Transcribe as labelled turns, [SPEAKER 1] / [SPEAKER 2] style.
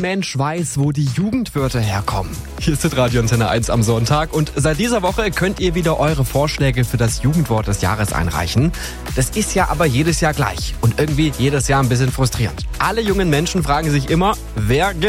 [SPEAKER 1] Mensch weiß, wo die Jugendwörter herkommen. Hier ist Radio Antenne 1 am Sonntag und seit dieser Woche könnt ihr wieder eure Vorschläge für das Jugendwort des Jahres einreichen. Das ist ja aber jedes Jahr gleich und irgendwie jedes Jahr ein bisschen frustrierend. Alle jungen Menschen fragen sich immer, wer